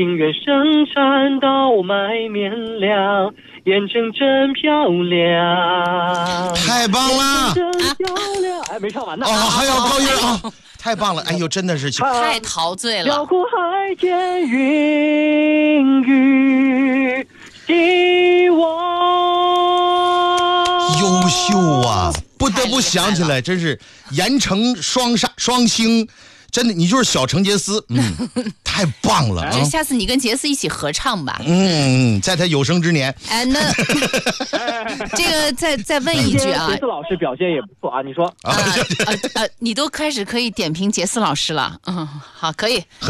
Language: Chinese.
情愿生产到麦面粮，眼睁睁漂亮。 太棒了！ 真漂亮！哎，没唱完呢。 还要高音啊！太棒了！哎呦，真的是太陶醉了。 辽阔海间云雨希望。 优秀啊！不得不想起来，真是盐城双星。真的，你就是小陈杰斯，太棒了啊！ 下次你跟杰斯一起合唱吧。 在他有生之年。 哎，那这个再问一句啊， 杰斯老师表现也不错啊，你说？ 你都开始可以点评杰斯老师了，好，可以。